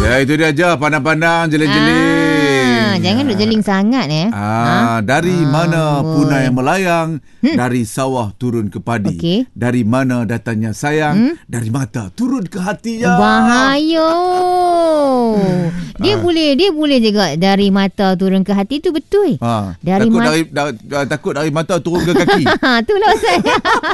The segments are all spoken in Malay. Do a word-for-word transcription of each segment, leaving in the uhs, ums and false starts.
Ya, itu dia je. Pandang-pandang, jeling-jeling. Ah, jangan duk jeling sangat eh. Ah, ha? Dari ah, mana punai melayang, hmm. dari sawah turun ke padi. Okay. Dari mana datangnya sayang, hmm? dari mata turun ke hatinya. Bahaya. Dia ah. boleh dia boleh juga dari mata turun ke hati, tu betul. Ha. Dari takut, mat- dari, da, da, takut dari mata turun ke kaki. Itulah saya.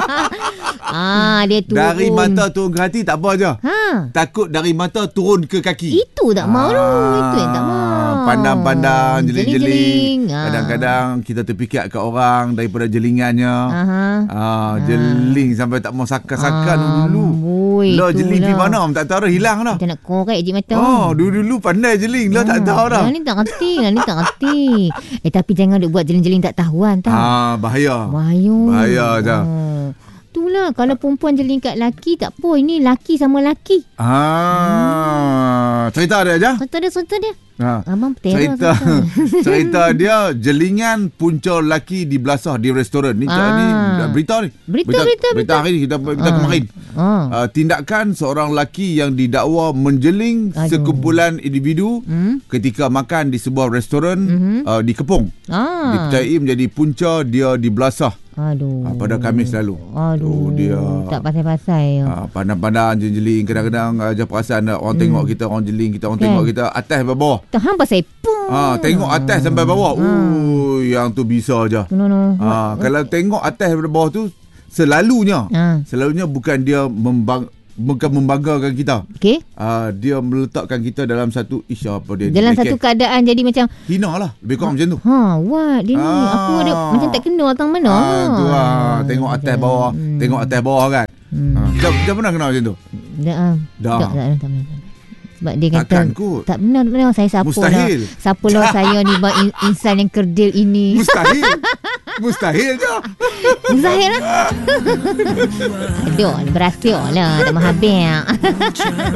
ah, dia turun. Dari mata turun ke hati tak apa je. Ha. Takut dari mata turun ke kaki. Itu tak mau tu. Itu yang tak mau. Pandang-pandang, jeling-jeling. Ha. Kadang-kadang kita terpikat kat orang daripada jelingannya. Aha. Ah, jeling sampai tak mau sakan-sakan ah, dulu. Lah jeling pergi mana tak tahu dah, hilang dah. Kita nak korek je mata. Oh, dulu-dulu pandai jeling, lah tak tahu dah. Lah ni tak ngerti, lah ni tak ngerti. Eh tapi jangan duk buat jeling-jeling tak tahuan tau. Ah, bahaya. Bahaya. Bahaya je. Ah. Itulah kalau perempuan jeling kat laki tak apa, ini laki sama laki. Ah, hmm. cerita dia aja. Cerita dia, cerita dia. Ha. Abang cerita cerita dia jelingan punca lelaki di belasah di restoran ni. Ah. Ni berita ni. Berita berita, berita, berita hari ni kita berita ah. kemarin. Ah. Uh, tindakan seorang lelaki yang didakwa menjeling Aduh. sekumpulan individu hmm? ketika makan di sebuah restoran mm-hmm. uh, di Kepong. Ah. Dipercayai menjadi punca dia di belasah. Aduh. Uh, pada Khamis lalu. Aduh. Oh, dia tak pasal-pasal. Uh, pandang-pandang jeling, kadang-kadang aja uh, perasaan orang hmm. tengok kita, orang jeling kita, orang okay. tengok kita atas sampai bawah. Tahan pasal pun. Ha, tengok atas sampai bawah. Hmm. Oh, yang tu bisa aja. No no. Ha, kalau tengok atas sampai bawah tu selalunya ha. selalunya bukan dia membang bukan membanggakan kita. Okey. Uh, dia meletakkan kita dalam satu ish apa dia. Dalam satu keadaan jadi macam hina lah. Lebih kurang ha. macam tu. Ha, what dia ni. Ah. Aku ada macam tak kenal tang mana. Ah, tu ah. Tengok atas bawah, hmm. tengok atas bawah kan. Hmm. Ha. Kita, kita pernah kenal macam tu? Dah. Dah. Tak, tak, tak, tak. Sebab dia kata tak benar, benar saya siapa Mustahil. lah. Siapa lah saya ni in, insan yang kerdil ini. Mustahil. Mustahil je. Mustahil lah. Aduh, berhasil lah. Tak mahabis.